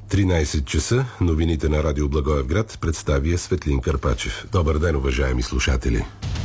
13 часа, новините на Радио Благоевград представя Светлин Карпачев. Добър ден, уважаеми слушатели!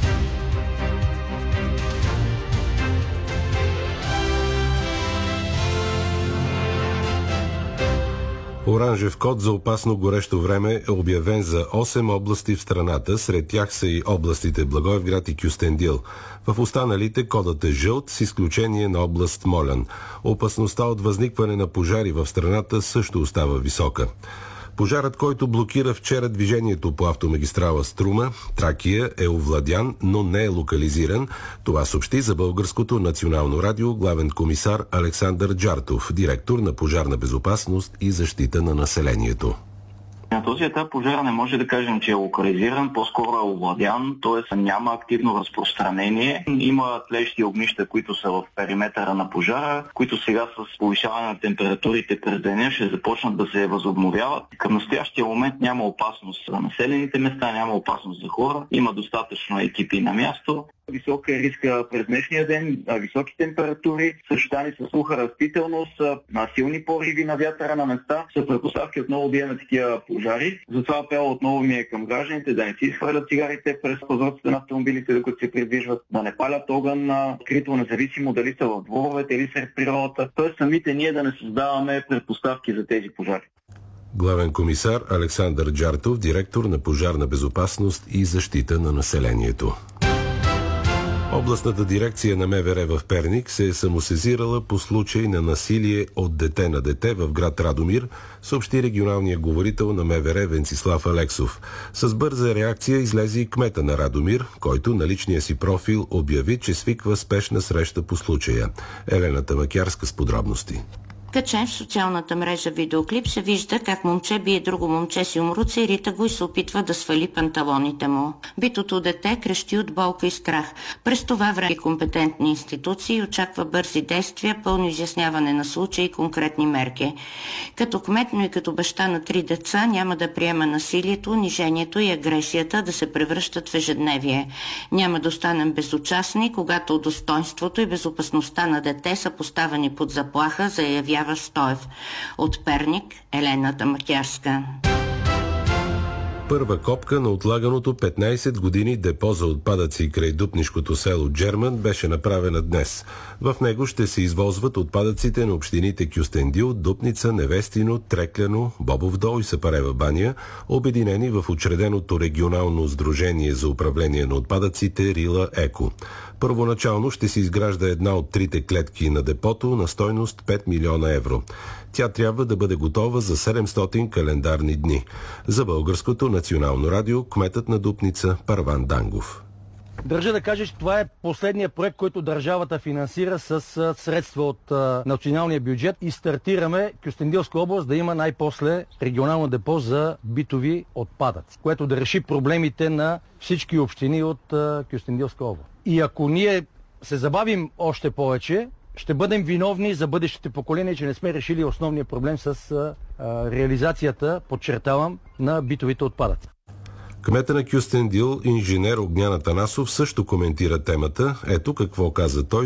Оранжев код за опасно горещо време е обявен за 8 области в страната, сред тях са и областите Благоевград и Кюстендил. В останалите кодът е жълт, с изключение на област Смолян. Опасността от възникване на пожари в страната също остава висока. Пожарът, който блокира вчера движението по автомагистрала Струма, Тракия, е овладян, но не е локализиран. Това съобщи за Българското национално радио главен комисар Александър Джартов, директор на Пожарна безопасност и защита на населението. На този етап пожара не може да кажем, че е локализиран, по-скоро е овладян, т.е. няма активно разпространение. Има тлещи огнища, които са в периметъра на пожара, които сега с повишаване на температурите през деня ще започнат да се възобновяват. Към настоящия момент няма опасност за населените места, няма опасност за хора, има достатъчно екипи на място. Висок е риска през днешния ден, високи температури, съчетани с суха растителност, силни пориви на вятъра на места, са предпоставки отново да имаме такива пожари. Затова апел отново ми е към гражданите да не си изхвърлят цигарите през прозорците на автомобилите, докато се придвижват, да не палят огън открито, независимо дали са в дворовете или сред природата. Тоест самите ние да не създаваме предпоставки за тези пожари. Главен комисар Александър Джартов, директор на Пожарна безопасност и защита на населението. Областната дирекция на МВР в Перник се е самосезирала по случай на насилие от дете на дете в град Радомир, съобщи регионалният говорител на МВР Венцислав Алексов. С бърза реакция излезе и кмета на Радомир, който на личния си профил обяви, че свиква спешна среща по случая. Елена Тамакярска с подробности. Качен в социалната мрежа видеоклип се вижда как момче бие друго момче с юмруца и рита го и се опитва да свали панталоните му. Битото дете крещи от болка и страх. През това време компетентни институции очаква бързи действия, пълно изясняване на случаи и конкретни мерки. Като кмет, но и като баща на 3 деца няма да приема насилието, унижението и агресията да се превръщат в ежедневие. Няма да останем безучастни, когато достоинството и безопасността на дете са поставени под заплаха, заявява Стоев. От Перник, Елена Тамакярска. Първа копка на отлаганото 15 години депо за отпадъци край дупнишкото село Джерман беше направена днес. В него ще се извозват отпадъците на общините Кюстендил, Дупница, Невестино, Трекляно, Бобов дол и Сапарева баня, обединени в учреденото регионално сдружение за управление на отпадъците Рила Еко. Първоначално ще се изгражда една от 3 клетки на депото на стойност 5 милиона евро. Тя трябва да бъде готова за 700 календарни дни. За Българското национално радио кметът на Дупница Парван Дангов. Държа да кажа, че това е последният проект, който държавата финансира с средства от националния бюджет и стартираме Кюстендилска област да има най-после регионално депо за битови отпадъци, което да реши проблемите на всички общини от Кюстендилска област. И ако ние се забавим още повече, ще бъдем виновни за бъдещите поколения, че не сме решили основния проблем с реализацията, подчертавам, на битовите отпадъци. Кмета на Кюстендил, инженер Огнян Атанасов, също коментира темата. Ето какво каза той